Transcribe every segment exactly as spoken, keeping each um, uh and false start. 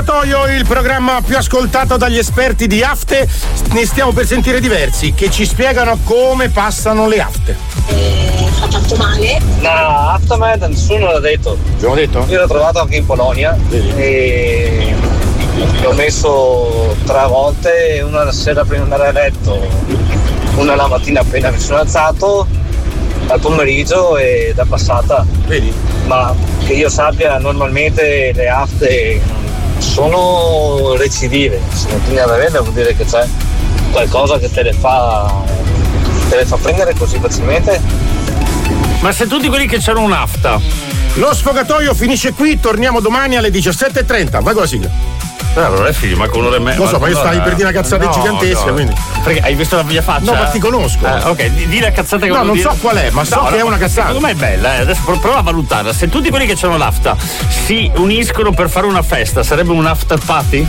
Sfogatoio, il programma più ascoltato dagli esperti di afte. Ne stiamo per sentire diversi che ci spiegano come passano le afte. Eh, fa tanto male? No, Aftermath nessuno l'ha detto. Abbiamo detto? Io l'ho trovato anche in Polonia. Vedi? E l'ho messo tre volte, una la sera prima di andare a letto, una la mattina appena mi sono alzato, al pomeriggio e da passata. Vedi? Ma che io sappia, normalmente le afte sono recidive. Se continui ad averle vuol dire che c'è qualcosa che te le fa te le fa prendere così facilmente. Ma se tutti quelli che c'hanno un'afta. Lo Sfogatoio finisce qui, torniamo domani alle diciassette e trenta. Vai con la sigla. No, non è figlio, ma con un'ora e mezza. Lo so, ma io stai per dire una cazzata no, gigantesca, no. quindi. Perché hai visto la mia faccia? No, ma ti conosco. Eh, ok, di, di la cazzata che No, volevo non dire. so qual è, ma so No, che no, è una cazzata. Secondo me è bella, eh. Adesso pro- prova a valutarla. Se tutti quelli che c'hanno l'afta si uniscono per fare una festa, sarebbe un after party?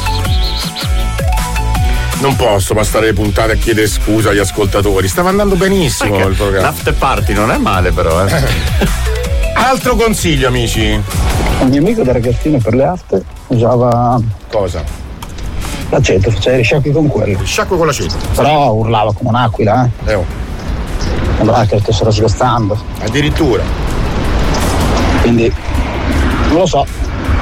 Non posso passare le puntate a chiedere scusa agli ascoltatori. Stava andando benissimo Perché il programma. L'after party non è male, però, eh. Altro consiglio, amici. Un mio amico da ragazzino per le afte usava cosa? L'aceto, faceva i risciacqui con quello. Sciacquo con l'aceto. Però urlava come un'aquila, eh. Eh oh. Sembrava che lo stessero sgostando. Addirittura. Quindi non lo so.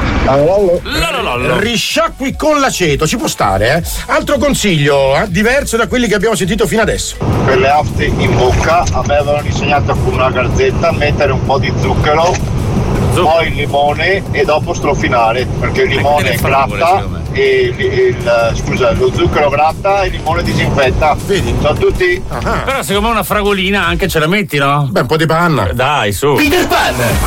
Risciacqui con l'aceto, ci può stare, eh? Altro consiglio, eh? Diverso da quelli che abbiamo sentito fino adesso. Per le afte in bocca a me avevano insegnato con una gazzetta mettere un po' di zucchero, poi il limone e dopo strofinare, perché il limone gratta e il, il, scusa, lo zucchero gratta e il limone disinfetta. Vedi? Sono tutti. Però secondo me una fragolina anche ce la metti, no? Beh, un po' di panna. Dai, su. Peter Pan!